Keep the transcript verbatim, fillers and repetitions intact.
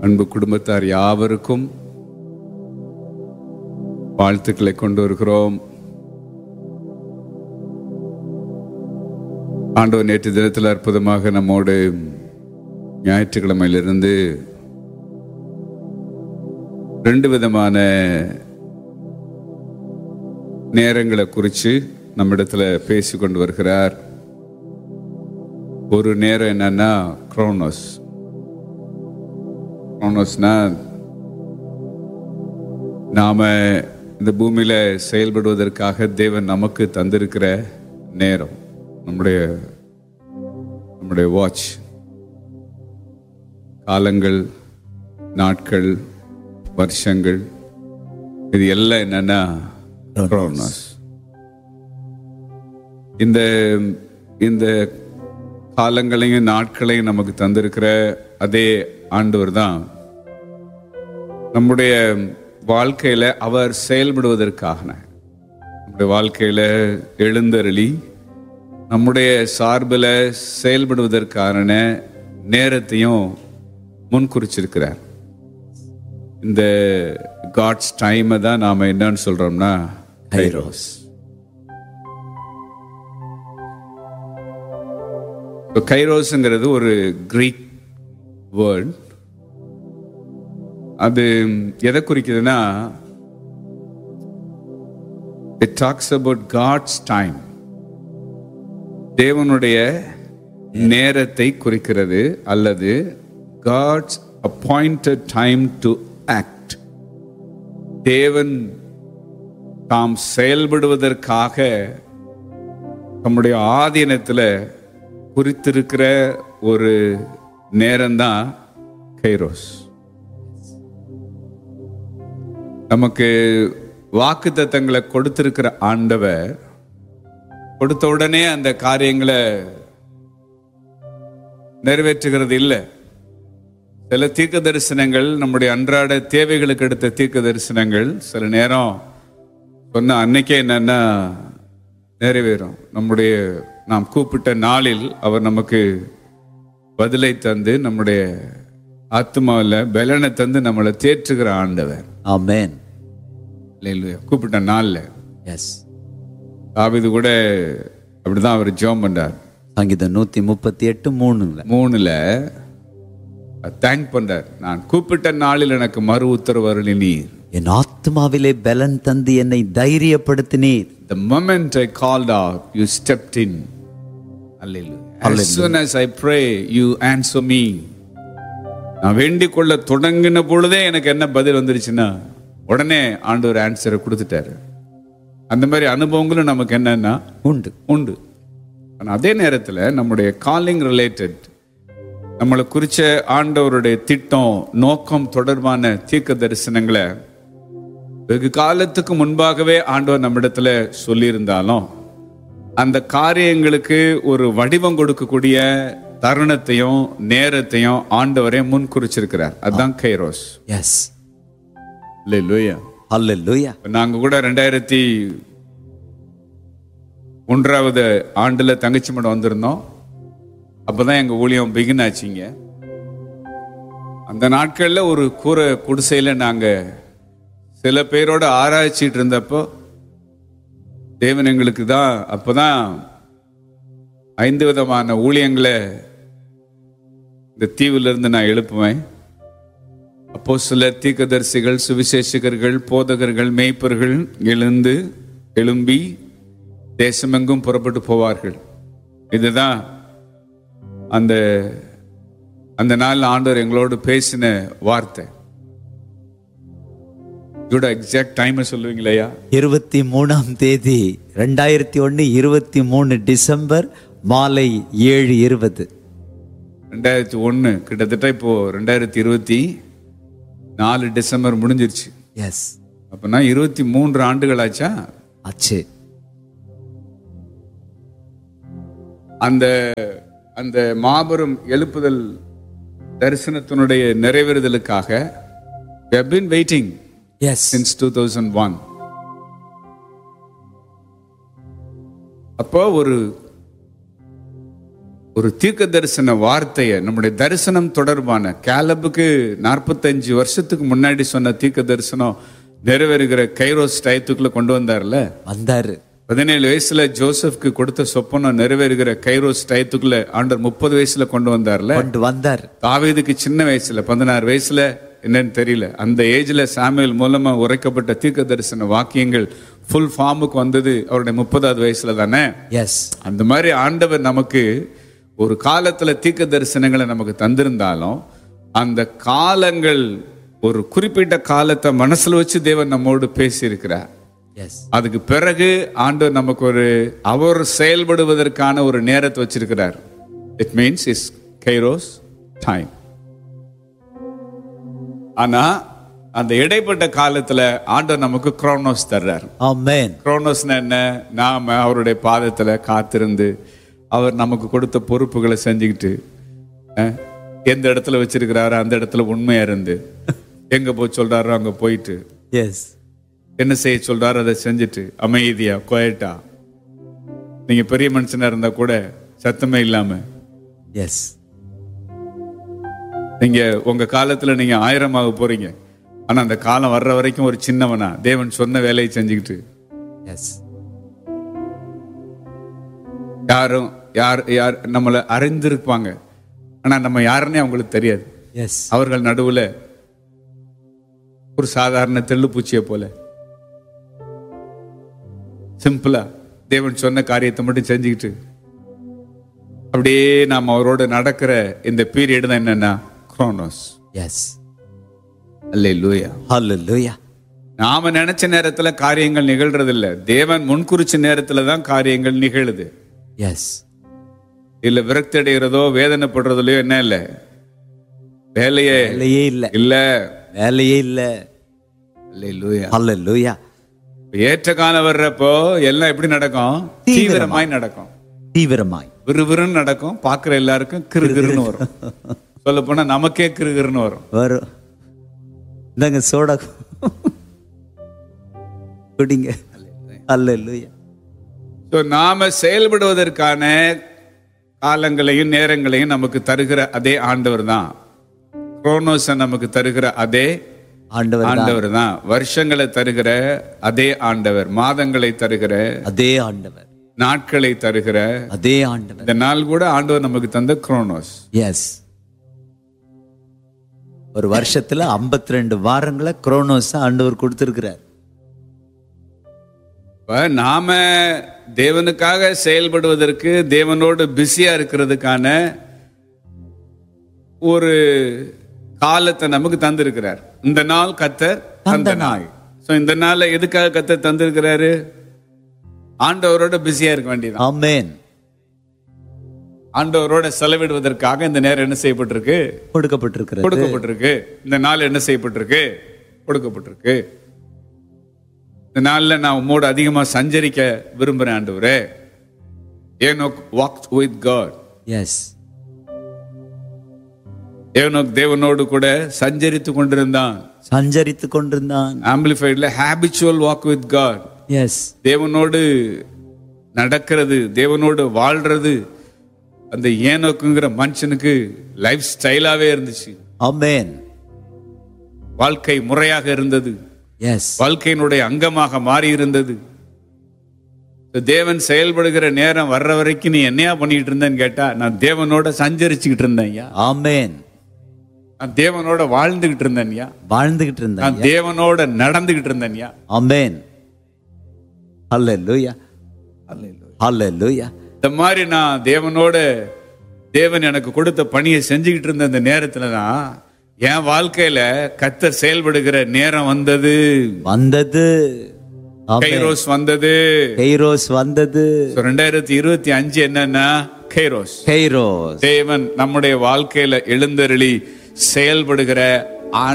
அன்பு குடும்பத்தார் யாவருக்கும் வாழ்த்துக்களை கொண்டு வருகிறோம். ஆண்டவர் நேற்று தினத்தில் அற்புதமாக நம்மோடு ஞாயிற்றுக்கிழமையிலிருந்து ரெண்டு விதமான நேரங்களை குறித்து நம்மிடத்துல பேசி கொண்டு வருகிறார். ஒரு நேரம் என்னன்னா குரோனோஸ். குரோனோஸ்னா நாம இந்த பூமியில செயல்படுவதற்காக தேவன் நமக்கு தந்திருக்கிற நேரம், நம்முடைய நம்முடைய வாட்ச், காலங்கள், நாட்கள், வருஷங்கள், இது எல்லாம் என்னன்னா குரோனோஸ். இந்த இந்த காலங்களையும் நாட்களையும் நமக்கு தந்திருக்கிற அதே ஆண்டவர் தான் நம்முடைய வாழ்க்கையில அவர் செயல்படுவதற்காக, நம்முடைய வாழ்க்கையில எழுந்தருளி நம்முடைய சார்பில் செயல்படுவதற்கான நேரத்தையும் முன்குறிச்சிருக்கிறார். இந்த காட்ஸ் டைமை தான் நாம என்னன்னு சொல்றோம்னா கைரோஸ். கைரோஸ்ங்கிறது ஒரு கிரீக் வேர்ட். அது எதை குறிக்குதுன்னா, it talks about God's time, தேவனுடைய நேரத்தை குறிக்கிறது, அல்லது God's appointed time to act. தேவன் தாம் செயல்படுவதற்காக நம்முடைய ஆதீனத்தில் குறித்திருக்கிற ஒரு நேரம்தான் கைரோஸ். நமக்கு வாக்கு தத்தங்களை கொடுத்திருக்கிற ஆண்டவர் கொடுத்த உடனே அந்த காரியங்களை நிறைவேற்றுகிறது இல்லை. சில தீர்க்க தரிசனங்கள், நம்முடைய அன்றாட தேவைகளுக்கு எடுத்த தீர்க்க தரிசனங்கள் சில நேரம் சொன்ன அன்னைக்கே என்னன்னா நிறைவேறும். நம்முடைய நாம் கூப்பிட்ட நாளில் அவர் நமக்கு பதிலை தந்து நம்முடைய ஆத்மாவில் பலனை தந்து நம்மளை தேற்றுகிற ஆண்டவர். ஆமென். அல்லேலூயா. கூப்பிட்ட நாள்ல எஸ் தாவீது கூட அப்படிதான் அவர் ஜெபம் பண்றார். சங்கீதம் நூத்தி முப்பத்தி எட்டு மூணுல மூணுல தேங்க் பண்றார். நான் கூப்பிட்ட நாளில் எனக்கு மறு உத்தரவு அருளினீர், என் ஆத்மாவிலே பலன் தந்து என்னை தைரியப்படுத்தினீர். The moment I called out, you stepped in. Hallelujah. As soon as I pray, you answer me. நான் வேண்டிக் கொள்ள தொடங்கின பொழுதே எனக்கு என்ன பதில் வந்துருச்சுன்னா உடனே ஆண்டவர் ஆன்சரை கொடுத்துட்டாரு. அந்த மாதிரி அனுபவங்களும் நமக்கு என்னன்னா உண்டு உண்டு. ஆனால் அதே நேரத்தில் நம்முடைய காலிங் ரிலேட்டட், நம்மளை குறிச்ச ஆண்டவருடைய திட்டம், நோக்கம் தொடர்பான தீர்க்க தரிசனங்களை வெகு காலத்துக்கு முன்பாகவே ஆண்டவர் நம்மிடத்துல சொல்லியிருந்தாலும் அந்த காரியங்களுக்கு ஒரு வடிவம் கொடுக்கக்கூடிய தருணத்தையும் நேரத்தையும் ஆண்டவரே முன் குறிச்சிருக்கிறார். அதுதான் கைரோஸ். எஸ். அல்லேலூயா. அல்லேலூயா. நாங்க கூட ரெண்டாயிரத்தி ஒன்றாவது ஆண்டுல தங்கச்சி மடம் வந்திருந்தோம். அப்பதான் எங்க ஊழியம் பிகின் ஆச்சுங்க. அந்த நாட்கள்ல ஒரு கூரை குடிசையில நாங்க சில பேரோட ஆராய்ச்சிட்டு இருந்தப்போ தேவன் எங்களுக்கு தான் அப்பதான் ஐந்து விதமான ஊழியங்களை இந்த தீவுல இருந்து நான் எழுப்புவேன். அப்போ சில தீர்க்கதரிசிகள், சுவிசேஷகர்கள், போதகர்கள், மேய்ப்பர்கள் எழுந்து எழும்பி தேசமெங்கும் புறப்பட்டு போவார்கள். இதுதான் அந்த அந்த நாள் ஆண்டவர் எங்களோடு பேசின வார்த்தை. எக்ஸாக்ட் டைம் சொல்லுவீங்களா? இருபத்தி மூணாம் தேதி ரெண்டாயிரத்தி ஒன்னு இருபத்தி மூணு டிசம்பர் மாலை ஏழு இருபது. ரெண்டாயிரத்தி ஒன்னு கிட்டத்தட்ட இப்போ ரெண்டாயிரத்தி இருபத்தி நாலு டிசம்பர் முடிஞ்சிருச்சு. எஸ். அப்பனா இருபத்தி மூன்று ஆண்டுகள் ஆச்சா? ஆச்சு. அந்த அந்த மாபெரும் எழுப்புதல் தரிசனத்தினுடைய நிறைவேறுதலுக்காக we have been waiting yes since two thousand one. அப்போ ஒரு ஒரு தீர்க்க தரிசன வார்த்தையை, நம்முடைய தரிசனம் தொடர்பான காலபுக்கு நாற்பத்தஞ்சு வருஷத்துக்கு முன்னாடி சொன்ன தீர்க்க தரிசனம் நிறைவேறுகிற கைரோஸ் டயத்துக்குள்ள கொண்டு வந்தார்ல, வந்தாரு. பதினேழு வயசுல ஜோசப்க்கு கொடுத்த சொப்பனம் நிறைவேறுகிற கைரோஸ் டயத்துக்குள்ள ஆண்டவர் முப்பது வயசுல கொண்டு வந்தார்ல, கொண்டு வந்தார். தாவீதுக்கு சின்ன வயசுல பதினாறு வயசுல என்னன்னு தெரியல, அந்த ஏஜ்ல சாமுவேல் மூலமா உரைக்கப்பட்ட தீர்க்க தரிசன வாக்கியங்கள் ஃபுல் ஃபார்முக்கு வந்தது அவருடைய முப்பதாவது வயசுல தானே. எஸ், அந்த மாதிரி ஆண்டவர் நமக்கு ஒரு காலத்துல தீர்க்க தரிசனங்களை நமக்கு தந்திருந்தாலும் அந்த காலங்கள் ஒரு குறிப்பிட்ட காலத்தை மனசுல வச்சு தேவன் நம்மோடு பேசி இருக்கிறார். எஸ், அதுக்கு பிறகு ஆண்டவர் நமக்கு ஒரு அவர் செயல்படுவதற்கான ஒரு நேரத்தை வச்சிருக்கிறார். It means is kairos time. ஆனா அந்த இடைப்பட்ட காலத்துல ஆண்டவர் நமக்கு குரோனோஸ் தர்றார். ஆமென். குரோனோஸ்னா என்ன? நாம அவருடைய பாதத்துல காத்திருந்து அவர் நமக்கு கொடுத்த பொறுப்புகளை செஞ்சுக்கிட்டு அஹ், எந்த இடத்துல வச்சிருக்கிறாரோ அந்த இடத்துல உண்மையா இருந்து, எங்க போய் சொல்றாரோ அங்க போயிட்டு, எஸ், என்ன செய்ய சொல்றாரோ அதை செஞ்சுட்டு அமைதியா குவைட்டா, நீங்க பெரிய மனுஷனா இருந்தா கூட சத்தமே இல்லாம, எஸ், நீங்க உங்க காலத்துல நீங்க ஆயிரமாக போறீங்க, ஆனா அந்த காலம் வர்ற வரைக்கும் ஒரு சின்னவனா தேவன் சொன்ன வேலையை செஞ்சுக்கிட்டு, எஸ், யாரும் யார் யார் நம்மளை அறிந்திருப்பாங்க, ஆனா நம்ம யாருன்னே அவங்களுக்கு தெரியாது. எஸ், அவர்கள் நடுவுல ஒரு சாதாரண தெள்ளுப்பூச்சியை போல சிம்பிளா தேவன் சொன்ன காரியத்தை மட்டும் செஞ்சுக்கிட்டு அப்படியே நாம் அவரோட நடக்கிற இந்த பீரியட் தான் என்னன்னா குரோனோஸ். எஸ், அல்லேலூயா. ஹல்லேலூயா. நாம நினைச்ச நேரத்துல காரியங்கள் நிகழ்றது இல்ல, தேவன் முன்குறிச்ச நேரத்துல தான் காரியங்கள் நிகழுது. எஸ், இல்ல விரக்தி அடைகிறதோ வேதனைப்படுறதுலயோ என்ன இல்ல, வேலையே வேலையே இல்ல, இல்ல, வேலையே இல்ல. அல்லேலூயா. ஹல்லேலூயா. ஏற்ற காலம் வர்றப்போ எல்லாம் எப்படி நடக்கும்? தீவிரமாய் நடக்கும், தீவிரமாய் விறுவிறுன்னு நடக்கும். பாக்குற எல்லாருக்கும் கிருகிருன்னு வரும். சொல்ல போனா நமக்கே கிருகிருன்னு வரும். வரும். இந்தாங்க சோடா குடிங்க. ஹல்லேலூயா. So, நாம செயல்படுவதற்கான காலங்களையும் நேரங்களையும் நமக்கு தருகிற அதே ஆண்டவர் தான். குரோனோஸை நமக்கு தருகிற அதே ஆண்டவர் ஆண்டவர் தான். வருஷங்களை தருகிற அதே ஆண்டவர், மாதங்களை தருகிற அதே ஆண்டவர், நாட்களை தருகிற அதே ஆண்டவர். இந்த நாள் கூட ஆண்டவர் நமக்கு தந்த குரோனோஸ். எஸ், ஒரு வருஷத்துல ஐம்பத்தி ரெண்டு வாரங்களை குரோனோஸ் ஆண்டவர் கொடுத்திருக்கிறார். நாம தேவனுக்காக செயல்படுவதற்கு, தேவனோடு பிஸியா இருக்கிறதுக்கான ஒரு காலத்தை நமக்கு தந்திருக்கிறார். இந்த நாள் கர்த்தர் தந்த நாள். சோ இந்த நாளை எதுக்காக கர்த்தர் தந்திருக்கிறாரு? ஆண்டவரோட பிஸியா இருக்க வேண்டியது. ஆமென். ஆண்டவரோட செலவிடுவதற்காக இந்த நேரம் என்ன செய்யப்பட்டிருக்கு? கொடுக்கப்பட்டிருக்கிறது. கொடுக்கப்பட்டிருக்கு. இந்த நாள் என்ன செய்யப்பட்டிருக்கு? கொடுக்கப்பட்டிருக்கு. இந்த நாள்ல நான் உம்மோடு அதிகமா சஞ்சரிக்க விரும்புறேன் ஆண்டவரே. Enoch walked with God. S, Enoch தேவனோடு கூட சஞ்சரித்து கொண்டிருந்தான். சஞ்சரித்து கொண்டிருந்தான். ஆம்பிளிஃபைட்ல habitual walk with God. S, தேவனோடு நடக்கிறது, தேவனோடு வாழ்றது அந்த ஏனோக்குங்கிற மனுஷனுக்கு லைஃப் ஸ்டைலாவே இருந்துச்சு. ஆமென். வாழ்க்கை முறையாக இருந்தது. எஸ், வாழ்க்கையினுடைய அங்கமாக மாறி இருந்தது. தேவன் செயல்படுகிற நேரம் வர்ற வரைக்கும் நீ என்னையா பண்ணிட்டு இருந்தேன்னு கேட்டா, நான் தேவனோட சஞ்சரிச்சுக்கிட்டு இருந்தேன். ஆமென். நான் தேவனோட வாழ்ந்துகிட்டு இருந்தேன். வாழ்ந்துகிட்டு இருந்தேன். நான் தேவனோட நடந்துகிட்டு இருந்தேன். ஆமென். ஹல்லேலூயா. ஹல்லேலூயா. இந்த மாதிரி நான் தேவனோட, தேவன் எனக்கு கொடுத்த பணியை செஞ்சுக்கிட்டு இருந்த இந்த நேரத்துல தான் என் வாழ்க்கையில கர்த்தர் செயல்படுகிற நேரம் வந்தது. வந்தது. கைரோஸ் வந்தது. கைரோஸ் வந்தது. ரெண்டாயிரத்தி இருபத்தி அஞ்சு என்னன்னா கைரோஸ். கைரோஸ். தேவன் நம்முடைய வாழ்க்கையில எழுந்தருளி செயல்படுகிற